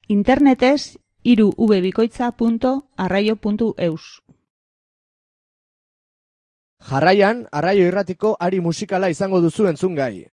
Internetez 3v.arraio.eus. Jarraian, Arraio Irratiko ari musikala izango duzu entzungai.